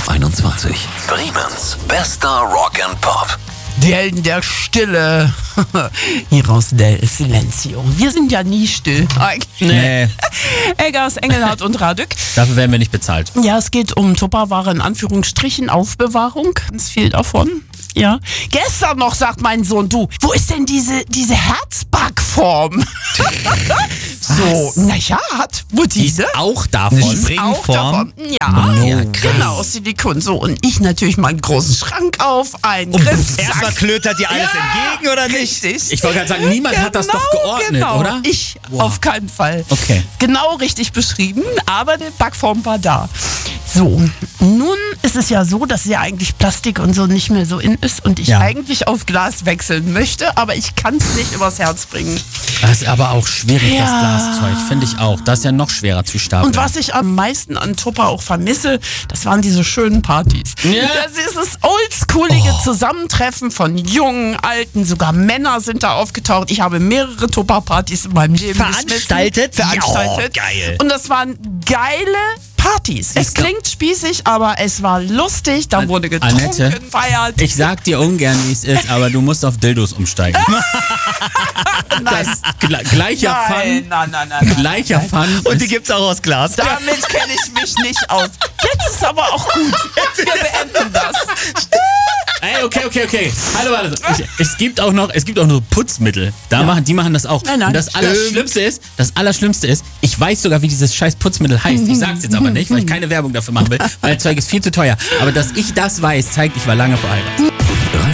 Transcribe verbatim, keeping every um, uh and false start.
F einundzwanzig. Bremens bester Rock and Pop. Die Helden der Stille. Hier aus der Silencio. Wir sind ja nie still. Nee. Eggers, Engelhardt und Radück. Dafür werden wir nicht bezahlt. Ja, es geht um Tupperware in Anführungsstrichen, Aufbewahrung. Ganz viel davon. Ja. Gestern noch sagt mein Sohn, du, wo ist denn diese, diese Herzbackform? So, naja, hat, wo Die diese? ist auch davon. Auch Springform. davon. Ja, ja, krass. genau, Silikon. So, und ich natürlich meinen großen Schrank auf, einen Griffsack. Erstmal klötert dir alles Ja, entgegen, oder nicht? Richtig. Ich wollte gerade sagen, niemand hat das doch geordnet, genau. oder? Ich Wow. auf keinen Fall. Okay. Genau richtig beschrieben, aber die Backform war da. So, nun ist es ja so, dass ja eigentlich Plastik und so nicht mehr so in ist und ich Ja. eigentlich auf Glas wechseln möchte, aber ich kann es nicht übers Herz bringen. Das ist aber auch schwierig, Ja. das Glaszeug, finde ich auch. Das ist ja noch schwerer zu stapeln. Und was ich am meisten an Tupper auch vermisse, das waren diese schönen Partys. Ja. Das ist das oldschoolige Zusammentreffen von Jungen, Alten, sogar Männer sind da aufgetaucht. Ich habe mehrere Tupper-Partys in meinem Leben Veranstaltet? geschmissen. Veranstaltet. Ja, geil. Und das waren geile Partys. Es klingt spießig, aber es war lustig. Da An- wurde getrunken, Annette, gefeiert. Ich sag dir ungern, wie es ist, aber du musst auf Dildos umsteigen. Nein. Gle gleicher Nein, Fun. nein, nein, nein, nein. Gleicher Fun. Und die gibt's auch aus Glas. Damit kenne ich mich nicht aus. Jetzt ist aber auch gut. Wir beenden das. Ey, okay, okay, okay. Hallo, hallo. Ich, es gibt auch noch, es gibt auch noch Putzmittel. Da machen, die machen das auch. Nein, nein. Und das Allerschlimmste ist, das Allerschlimmste ist, ich weiß sogar, wie dieses scheiß Putzmittel heißt. Ich sag's jetzt aber nicht, weil ich keine Werbung dafür machen will, weil das Zeug ist viel zu teuer. Aber dass ich das weiß, zeigt, ich war lange verheiratet.